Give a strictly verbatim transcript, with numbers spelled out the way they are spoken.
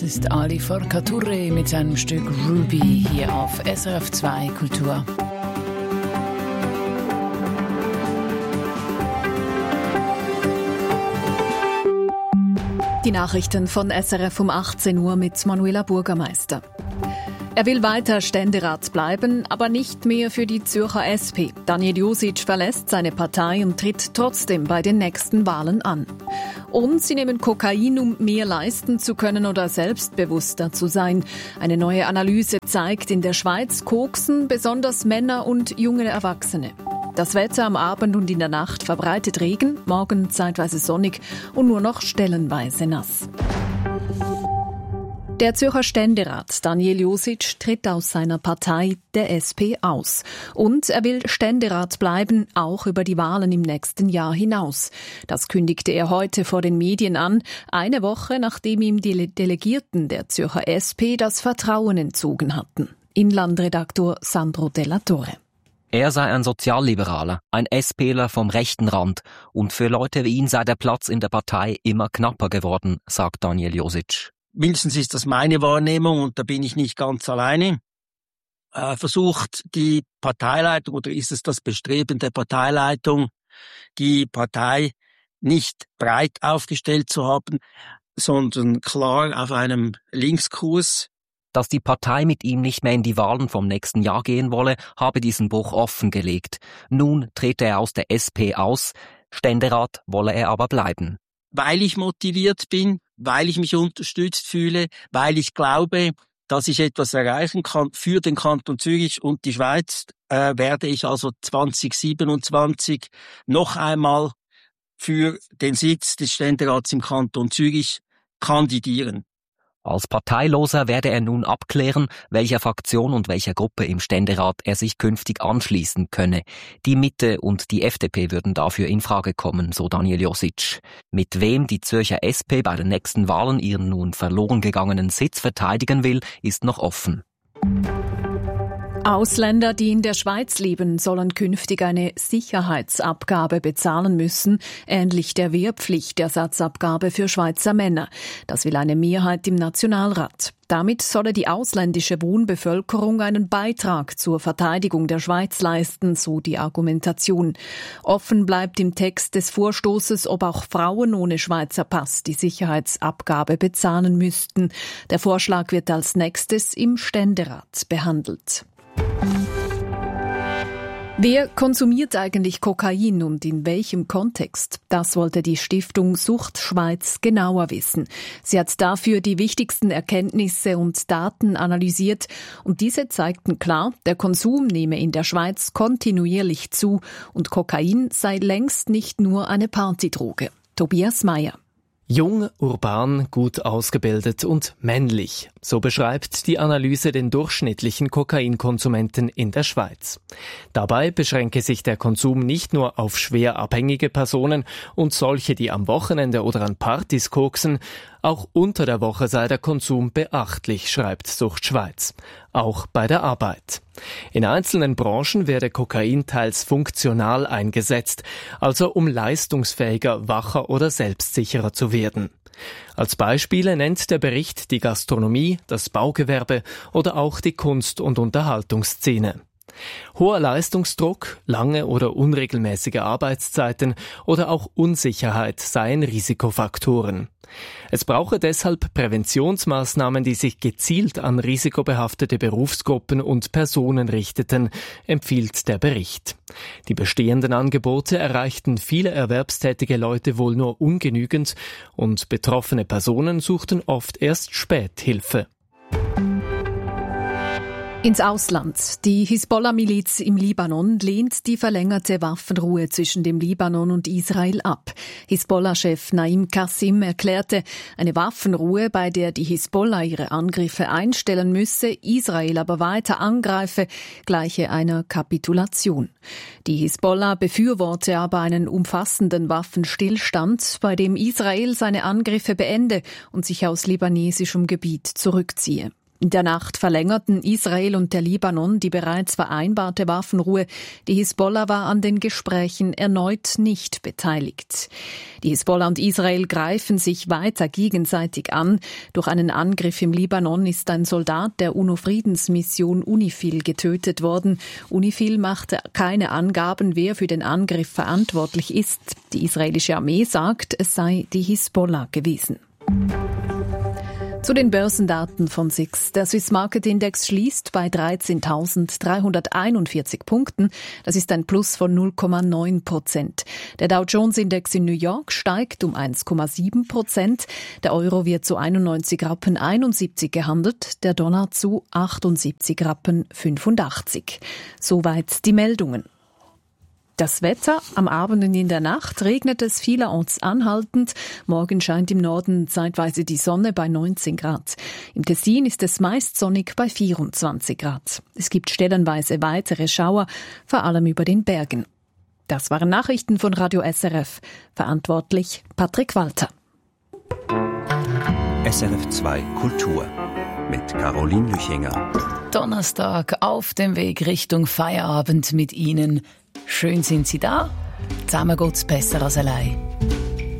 Das ist Ali Forcature mit seinem Stück Ruby hier auf S R F zwei Kultur. Die Nachrichten von S R F um achtzehn Uhr mit Manuela Burgermeister. Er will weiter Ständerat bleiben, aber nicht mehr für die Zürcher S P. Daniel Josic verlässt seine Partei und tritt trotzdem bei den nächsten Wahlen an. Und sie nehmen Kokain, um mehr leisten zu können oder selbstbewusster zu sein. Eine neue Analyse zeigt, in der Schweiz koksen besonders Männer und junge Erwachsene. Das Wetter am Abend und in der Nacht verbreitet Regen, morgen zeitweise sonnig und nur noch stellenweise nass. Der Zürcher Ständerat Daniel Josic tritt aus seiner Partei, der S P, aus. Und er will Ständerat bleiben, auch über die Wahlen im nächsten Jahr hinaus. Das kündigte er heute vor den Medien an, eine Woche nachdem ihm die Delegierten der Zürcher S P das Vertrauen entzogen hatten. Inlandredaktor Sandro Della Torre. Er sei ein Sozialliberaler, ein SPler vom rechten Rand und für Leute wie ihn sei der Platz in der Partei immer knapper geworden, sagt Daniel Josic. Mindestens ist das meine Wahrnehmung und da bin ich nicht ganz alleine. Äh, versucht die Parteileitung oder ist es das Bestreben der Parteileitung, die Partei nicht breit aufgestellt zu haben, sondern klar auf einem Linkskurs. Dass die Partei mit ihm nicht mehr in die Wahlen vom nächsten Jahr gehen wolle, habe diesen Bruch offengelegt. Nun trete er aus der S P aus, Ständerat wolle er aber bleiben. Weil ich motiviert bin, weil ich mich unterstützt fühle, weil ich glaube, dass ich etwas erreichen kann für den Kanton Zürich und die Schweiz, äh, werde ich also zwanzig siebenundzwanzig noch einmal für den Sitz des Ständerats im Kanton Zürich kandidieren. Als Parteiloser werde er nun abklären, welcher Fraktion und welcher Gruppe im Ständerat er sich künftig anschließen könne. Die Mitte und die F D P würden dafür in Frage kommen, so Daniel Josic. Mit wem die Zürcher S P bei den nächsten Wahlen ihren nun verloren gegangenen Sitz verteidigen will, ist noch offen. Ausländer, die in der Schweiz leben, sollen künftig eine Sicherheitsabgabe bezahlen müssen, ähnlich der Wehrpflichtersatzabgabe für Schweizer Männer. Das will eine Mehrheit im Nationalrat. Damit solle die ausländische Wohnbevölkerung einen Beitrag zur Verteidigung der Schweiz leisten, so die Argumentation. Offen bleibt im Text des Vorstoßes, ob auch Frauen ohne Schweizer Pass die Sicherheitsabgabe bezahlen müssten. Der Vorschlag wird als nächstes im Ständerat behandelt. Wer konsumiert eigentlich Kokain und in welchem Kontext? Das wollte die Stiftung Sucht Schweiz genauer wissen. Sie hat dafür die wichtigsten Erkenntnisse und Daten analysiert und diese zeigten klar, der Konsum nehme in der Schweiz kontinuierlich zu und Kokain sei längst nicht nur eine Partydroge. Tobias Meyer. Jung, urban, gut ausgebildet und männlich. So beschreibt die Analyse den durchschnittlichen Kokainkonsumenten in der Schweiz. Dabei beschränke sich der Konsum nicht nur auf schwer abhängige Personen und solche, die am Wochenende oder an Partys koksen. Auch unter der Woche sei der Konsum beachtlich, schreibt Sucht Schweiz. Auch bei der Arbeit. In einzelnen Branchen werde Kokain teils funktional eingesetzt, also um leistungsfähiger, wacher oder selbstsicherer zu werden. Als Beispiele nennt der Bericht die Gastronomie, das Baugewerbe oder auch die Kunst- und Unterhaltungsszene. Hoher Leistungsdruck, lange oder unregelmäßige Arbeitszeiten oder auch Unsicherheit seien Risikofaktoren. Es brauche deshalb Präventionsmaßnahmen, die sich gezielt an risikobehaftete Berufsgruppen und Personen richteten, empfiehlt der Bericht. Die bestehenden Angebote erreichten viele erwerbstätige Leute wohl nur ungenügend und betroffene Personen suchten oft erst spät Hilfe. Ins Ausland. Die Hisbollah-Miliz im Libanon lehnt die verlängerte Waffenruhe zwischen dem Libanon und Israel ab. Hisbollah-Chef Naim Qassim erklärte, eine Waffenruhe, bei der die Hisbollah ihre Angriffe einstellen müsse, Israel aber weiter angreife, gleiche einer Kapitulation. Die Hisbollah befürworte aber einen umfassenden Waffenstillstand, bei dem Israel seine Angriffe beende und sich aus libanesischem Gebiet zurückziehe. In der Nacht verlängerten Israel und der Libanon die bereits vereinbarte Waffenruhe. Die Hisbollah war an den Gesprächen erneut nicht beteiligt. Die Hisbollah und Israel greifen sich weiter gegenseitig an. Durch einen Angriff im Libanon ist ein Soldat der UNO-Friedensmission UNIFIL getötet worden. UNIFIL machte keine Angaben, wer für den Angriff verantwortlich ist. Die israelische Armee sagt, es sei die Hisbollah gewesen. Zu den Börsendaten von S I X. Der Swiss Market Index schließt bei dreizehntausenddreihunderteinundvierzig Punkten. Das ist ein Plus von null Komma neun Prozent. Der Dow Jones Index in New York steigt um eins Komma sieben Prozent. Der Euro wird zu einundneunzig Rappen einundsiebzig gehandelt, der Dollar zu achtundsiebzig Rappen fünfundachtzig. Soweit die Meldungen. Das Wetter: Am Abend und in der Nacht regnet es vielerorts anhaltend. Morgen scheint im Norden zeitweise die Sonne bei neunzehn Grad. Im Tessin ist es meist sonnig bei vierundzwanzig Grad. Es gibt stellenweise weitere Schauer, vor allem über den Bergen. Das waren Nachrichten von Radio S R F. Verantwortlich Patrick Walter. S R F zwei Kultur mit Caroline Lüchinger. Donnerstag auf dem Weg Richtung Feierabend mit Ihnen. Schön sind Sie da. Zusammen geht's besser als allein.